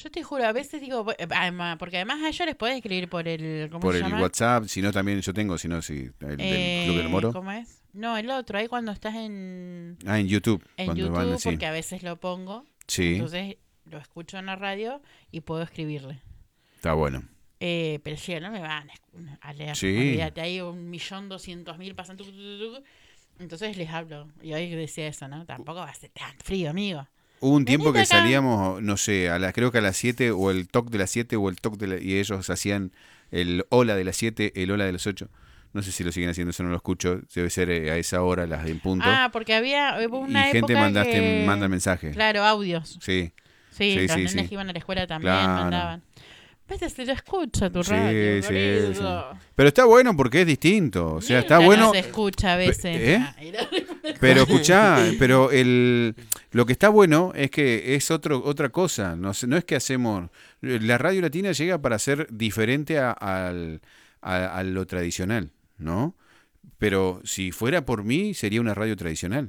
Yo te juro, a veces digo, porque además a ellos les podés escribir por el, ¿cómo Por se el llama? WhatsApp, si no también yo tengo, si no, si el del Club del Moro. ¿Cómo es? No, el otro, ahí cuando estás en, En YouTube, en cuando van YouTube, así. porque a veces lo pongo, Sí, entonces lo escucho en la radio y puedo escribirle. está bueno. Pero sí, no me van a leer, Sí. olvídate, hay 1.200.000 pasan, entonces les hablo. Y hoy decía eso, ¿no? Tampoco va a ser tan frío, amigo. Hubo un tiempo Venite que acá. salíamos, no sé, creo que a las 7 o el toque de las 7 o el toque y ellos hacían el hola de las 7, el hola de las 8. No sé si lo siguen haciendo, eso no lo escucho. Debe ser a esa hora, las de en punto. Porque hubo Y una gente época que... manda mensajes. Claro, audios. Sí, Sí, sí, los sí, nenes sí. que iban a la escuela también Claro. mandaban. Vete, se lo escucha tu Sí, radio, sí, querido. sí. Pero está bueno porque es distinto. O sea, está Mirta bueno. no se escucha a veces. ¿Eh? Era- Pero escuchá, pero lo que está bueno es que es otra cosa. No, no es que hacemos. La radio latina llega para ser diferente a lo tradicional, ¿no? Pero si fuera por mí, sería una radio tradicional.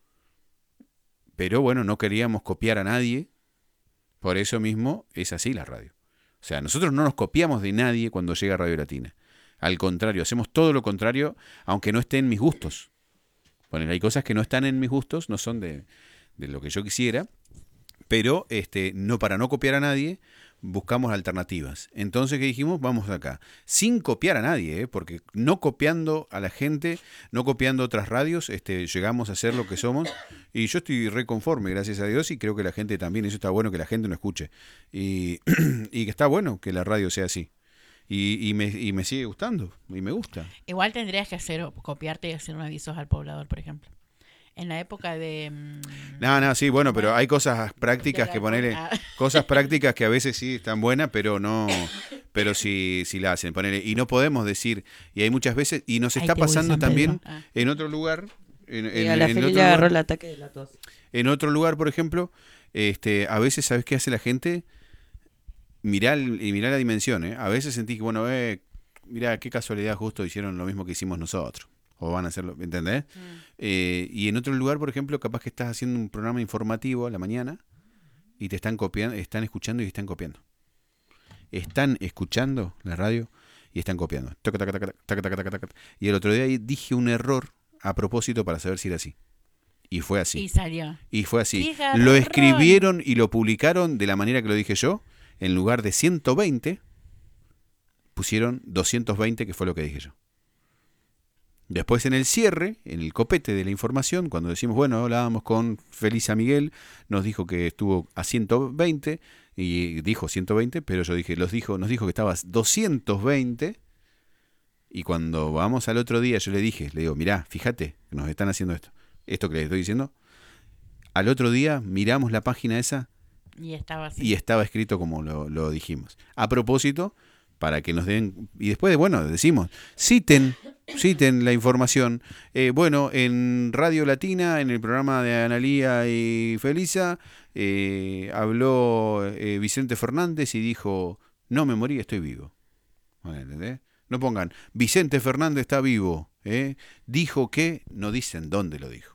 Pero bueno, no queríamos copiar a nadie. Por eso mismo es así la radio. O sea, nosotros no nos copiamos de nadie cuando llega Radio Latina. Al contrario, hacemos todo lo contrario, aunque no esté en mis gustos. Bueno, hay cosas que no están en mis gustos, no son de lo que yo quisiera, pero no, para no copiar a nadie, buscamos alternativas. Entonces, ¿qué dijimos? Vamos acá. Sin copiar a nadie, porque no copiando a la gente, no copiando otras radios, llegamos a ser lo que somos. Y yo estoy reconforme, gracias a Dios, y creo que la gente también. Eso está bueno que la gente nos escuche. Y que está bueno que la radio sea así. Y me sigue gustando, y me gusta. Igual tendrías que copiarte y hacer unos avisos al poblador, por ejemplo. En la época de... No, sí, bueno, pero hay cosas prácticas que ponerle, cosas prácticas que a veces sí están buenas, pero no, pero sí la hacen, ponerle, y no podemos decir, y hay muchas veces, y nos está pasando también en otro lugar, a la Feli le agarró el ataque de la tos. En otro lugar, por ejemplo, a veces, ¿sabes qué hace la gente? Mirá la dimensión, A veces sentís que, bueno, mirá, qué casualidad, justo hicieron lo mismo que hicimos nosotros. O van a hacerlo, ¿entendés? Y en otro lugar, por ejemplo, capaz que estás haciendo un programa informativo a la mañana y te están copiando, están escuchando y están copiando. Están escuchando la radio y están copiando. Taca, taca, taca, taca, taca, taca, taca. Y el otro día dije un error a propósito para saber si era así. Y fue así. Y salió. Y fue así. ¡Qué Lo garrón! escribieron y lo publicaron de la manera que lo dije yo. En lugar de 120, pusieron 220, que fue lo que dije yo. Después en el cierre, en el copete de la información, cuando decimos, bueno, hablábamos con Felisa Miguel, nos dijo que estuvo a 120, y dijo 120, pero nos dijo que estaba a 220, y cuando vamos al otro día, yo le digo, mirá, fíjate, que nos están haciendo esto que les estoy diciendo. Al otro día miramos la página esa, y estaba así. Y estaba escrito como lo dijimos. A propósito, para que nos den... Y después, decimos, citen la información. Bueno, en Radio Latina, en el programa de Analía y Felisa, habló Vicente Fernández y dijo, no me morí, estoy vivo. ¿Entendés? No pongan, Vicente Fernández está vivo. Dijo que, no dicen dónde lo dijo.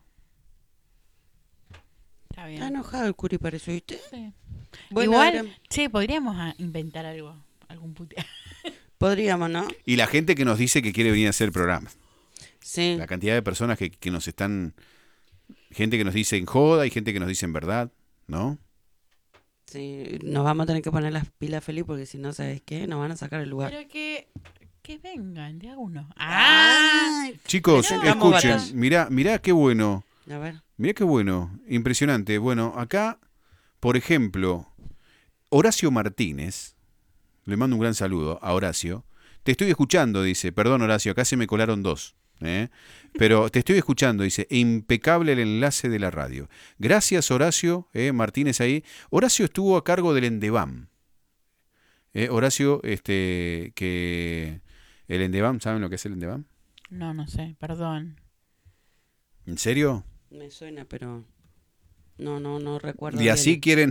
Está enojado el Curi, parece, ¿viste? Sí. Bueno, igual, podríamos inventar algún putea. Podríamos, ¿no? Y la gente que nos dice que quiere venir a hacer programas. Sí. La cantidad de personas que nos están... Gente que nos dice en joda y gente que nos dice en verdad, ¿no? Sí, nos vamos a tener que poner las pilas, Feli, porque si no, ¿sabes qué? Nos van a sacar el lugar. Pero que vengan de a uno. Chicos, escuchen, mirá qué bueno. A ver. Mirá qué bueno, impresionante. Bueno, acá, por ejemplo, Horacio Martínez, le mando un gran saludo a Horacio. Te estoy escuchando, dice. Perdón, Horacio, acá se me colaron dos. Pero te estoy escuchando, dice. Impecable el enlace de la radio. Gracias, Horacio Martínez ahí. Horacio estuvo a cargo del Endebam. Horacio, que... El Endebam, ¿saben lo que es el Endebam? No sé, perdón. ¿En serio? Me suena, pero no recuerdo. Y así quieren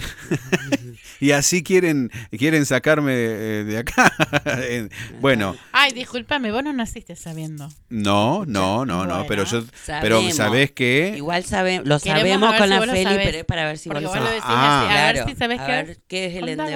sacarme de acá. Bueno. Ay, discúlpame, vos no naciste sabiendo. No, Bueno, pero ¿sabés qué? Igual lo sabemos con la Feli, pero es para ver si vos lo sabés. sabés. A ver si sabés qué es el